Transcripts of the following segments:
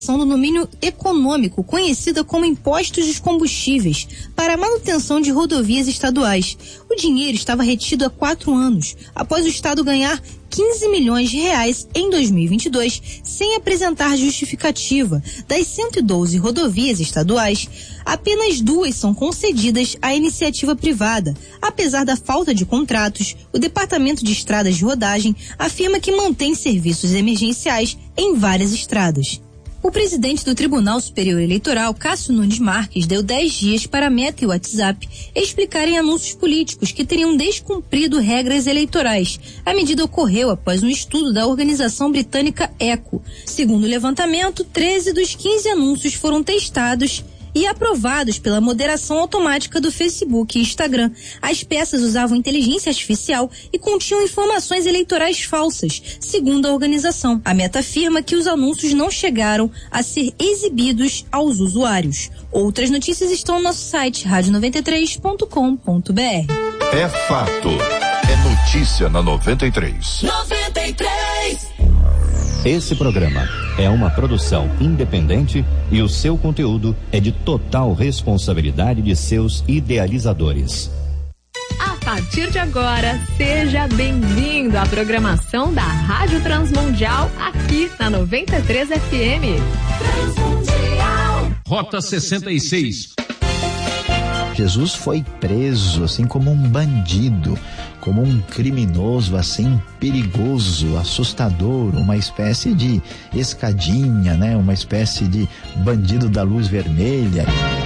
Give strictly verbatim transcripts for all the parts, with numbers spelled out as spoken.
do domínio econômico, conhecida como impostos dos combustíveis, para a manutenção de rodovias estaduais. O dinheiro estava retido há quatro anos, após o Estado ganhar quinze milhões de reais em dois mil e vinte e dois, sem apresentar justificativa. Das cento e doze rodovias estaduais, apenas duas são concedidas à iniciativa privada. Apesar da falta de contratos, o Departamento de Estradas de Rodagem afirma que mantém serviços emergenciais em várias estradas. O presidente do Tribunal Superior Eleitoral, Cássio Nunes Marques, deu dez dias para a Meta e o WhatsApp explicarem anúncios políticos que teriam descumprido regras eleitorais. A medida ocorreu após um estudo da organização britânica Eco. Segundo o levantamento, treze dos quinze anúncios foram testados e aprovados pela moderação automática do Facebook e Instagram. As peças usavam inteligência artificial e continham informações eleitorais falsas, segundo a organização. A Meta afirma que os anúncios não chegaram a ser exibidos aos usuários. Outras notícias estão no nosso site rádio noventa e três ponto com ponto b r. É fato. É notícia na noventa e três. noventa e três. Esse programa é uma produção independente e o seu conteúdo é de total responsabilidade de seus idealizadores. A partir de agora, seja bem-vindo à programação da Rádio Transmundial aqui na noventa e três F M. Transmundial. Rota sessenta e seis. Jesus foi preso assim como um bandido, como um criminoso assim perigoso, assustador, uma espécie de escadinha, né? Uma espécie de bandido da luz vermelha.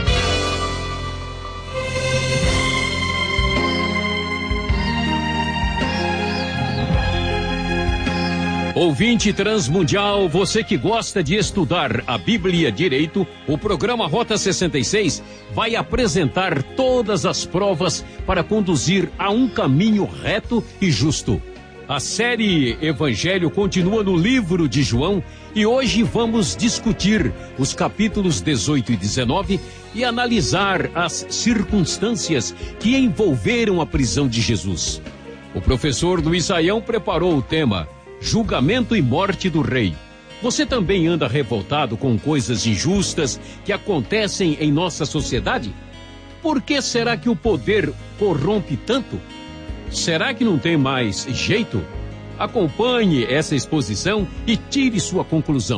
Ouvinte Transmundial, você que gosta de estudar a Bíblia direito, o programa Rota sessenta e seis vai apresentar todas as provas para conduzir a um caminho reto e justo. A série Evangelho continua no livro de João e hoje vamos discutir os capítulos dezoito e dezenove e analisar as circunstâncias que envolveram a prisão de Jesus. O professor Luiz Saião preparou o tema Julgamento e Morte do Rei. Você também anda revoltado com coisas injustas que acontecem em nossa sociedade? Por que será que o poder corrompe tanto? Será que não tem mais jeito? Acompanhe essa exposição e tire sua conclusão.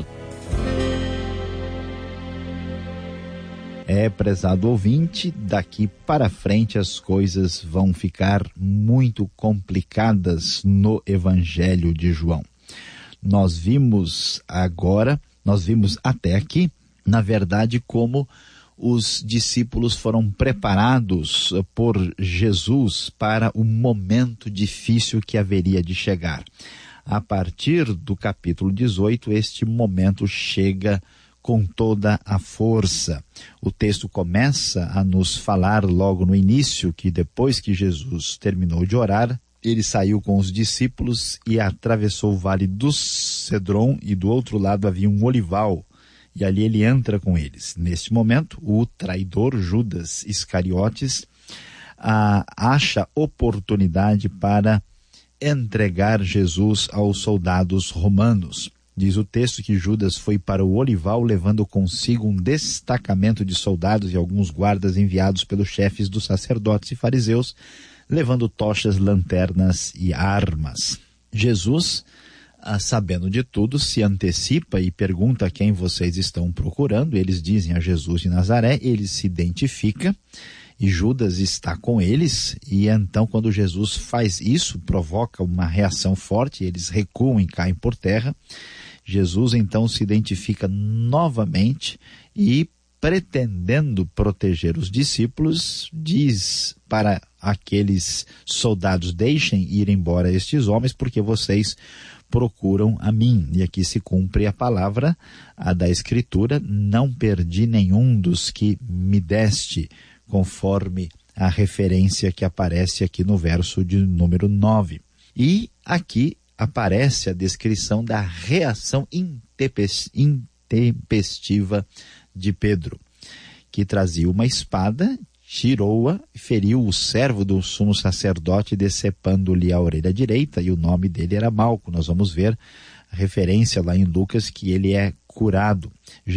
É, prezado ouvinte, daqui para frente as coisas vão ficar muito complicadas no Evangelho de João. Nós vimos agora, nós vimos até aqui, na verdade, como os discípulos foram preparados por Jesus para o momento difícil que haveria de chegar. A partir do capítulo dezoito, este momento chega com toda a força. O texto começa a nos falar logo no início que depois que Jesus terminou de orar, ele saiu com os discípulos e atravessou o vale do Cedron e do outro lado havia um olival e ali ele entra com eles. Neste momento, o traidor Judas Iscariotes ah, acha oportunidade para entregar Jesus aos soldados romanos. Diz o texto que Judas foi para o olival levando consigo um destacamento de soldados e alguns guardas enviados pelos chefes dos sacerdotes e fariseus, levando tochas, lanternas e armas. Jesus, ah, sabendo de tudo, se antecipa e pergunta quem vocês estão procurando. Eles dizem a Jesus de Nazaré, ele se identifica e Judas está com eles, e então quando Jesus faz isso, provoca uma reação forte, eles recuam e caem por terra. Jesus então se identifica novamente e, pretendendo proteger os discípulos, diz para aqueles soldados: deixem ir embora estes homens, porque vocês procuram a mim. E aqui se cumpre a palavra a da Escritura: não perdi nenhum dos que me deste, conforme a referência que aparece aqui no verso de número nove. E aqui aparece a descrição da reação intempestiva de Pedro, que trazia uma espada, tirou-a e feriu o servo do sumo sacerdote, decepando-lhe a orelha direita, e o nome dele era Malco. Nós vamos ver a referência lá em Lucas que ele é curado.